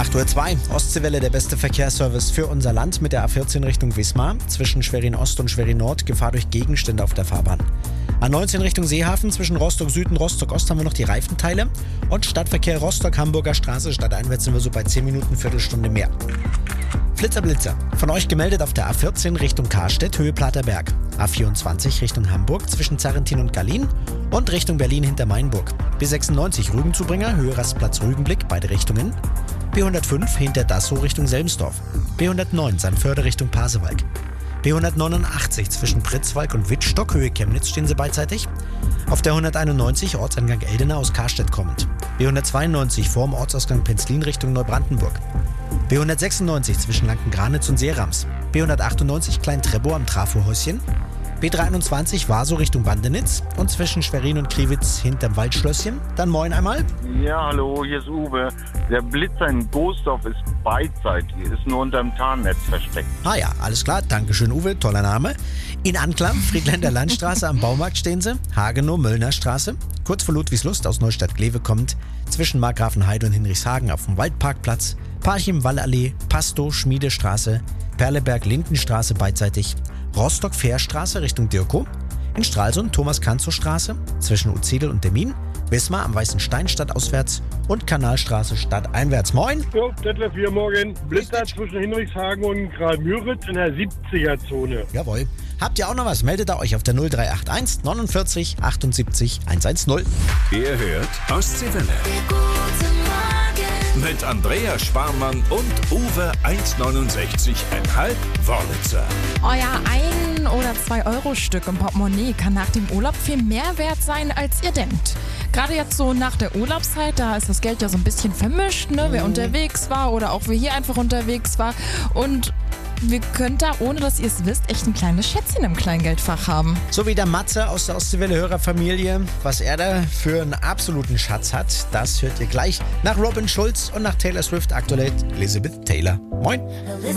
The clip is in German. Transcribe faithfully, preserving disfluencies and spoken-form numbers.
acht Uhr zwei, Ostseewelle, der beste Verkehrsservice für unser Land mit der A vierzehn Richtung Wismar. Zwischen Schwerin Ost und Schwerin Nord Gefahr durch Gegenstände auf der Fahrbahn. A neunzehn Richtung Seehafen, zwischen Rostock Süd und Rostock Ost haben wir noch die Reifenteile. Und Stadtverkehr Rostock-Hamburger Straße, stadteinwärts sind wir so bei zehn Minuten, Viertelstunde mehr. Flitzer-Blitzer, von euch gemeldet auf der A vierzehn Richtung Karstedt, Höhe Platerberg. A vierundzwanzig Richtung Hamburg, zwischen Zarrentin und Gallien. Und Richtung Berlin hinter Mainburg. B sechsundneunzig Rügenzubringer, Höhe Rastplatz Rügenblick, beide Richtungen. B hundertfünf hinter Dassow Richtung Selmsdorf. B hundertneun Sandförde Richtung Pasewalk. B hundertneunundachtzig zwischen Pritzwalk und Wittstock, Höhe Chemnitz stehen sie beidseitig. Auf der hunderteinundneunzig Ortseingang Eldena aus Karstedt kommend. B hundertzweiundneunzig vorm Ortsausgang Penzlin Richtung Neubrandenburg. B hundertsechsundneunzig zwischen Lanken-Granitz und Seerams. B hundertachtundneunzig Klein-Trebow am Trafohäuschen. B dreiundzwanzig Warsow Richtung Bandenitz und zwischen Schwerin und Kriwitz hinterm Waldschlösschen. Dann moin einmal. Ja, hallo, hier ist Uwe. Der Blitzer in Goosdorf ist beidseitig, ist nur unterm Tarnnetz versteckt. Ah ja, alles klar. Dankeschön, Uwe. Toller Name. In Anklam, Friedländer Landstraße am Baumarkt stehen sie. Hagenow, Möllner Straße. Kurz vor Ludwigslust aus Neustadt-Glewe kommend. Zwischen Markgrafenheide und Hinrichshagen auf dem Waldparkplatz. Parchim, Wallallee, Pastow, Schmiedestraße. Perleberg, Lindenstraße beidseitig. Rostock-Fährstraße Richtung Dirkow. In Stralsund, Thomas-Kanzow-Straße. Zwischen Uzedel und Demmin. Wismar am Weißen Stein stadtauswärts und Kanalstraße stadteinwärts. Moin! Jo, Detlef hier morgen. Blitzer zwischen Hinrichshagen und Graal-Müritz in der siebziger-Zone. Jawohl. Habt ihr auch noch was? Meldet ihr euch auf der null drei acht eins neunundvierzig achtundsiebzig hundertzehn. Ihr hört Ostseewelle. Mit Andrea Sparmann und Uwe eins neunundsechzig Komma fünf Wörlitzer. Euer ein- oder zwei Euro Stück im Portemonnaie kann nach dem Urlaub viel mehr wert sein, als ihr denkt. Gerade jetzt so nach der Urlaubszeit, da ist das Geld ja so ein bisschen vermischt, ne? Wer unterwegs war oder auch wer hier einfach unterwegs war. Und wir könnt da, ohne dass ihr es wisst, echt ein kleines Schätzchen im Kleingeldfach haben. So wie der Matze aus der Ostseewelle-Hörerfamilie. Was er da für einen absoluten Schatz hat, das hört ihr gleich nach Robin Schulz und nach Taylor Swift aktuell Elizabeth Taylor. Moin!